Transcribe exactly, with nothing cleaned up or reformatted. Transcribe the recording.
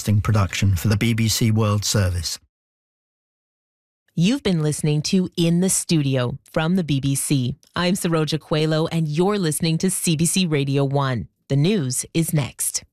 broadcasting production for the B B C World Service. You've been listening to In the Studio from the B B C. I'm Saroja Coelho, and you're listening to C B C Radio one. The news is next.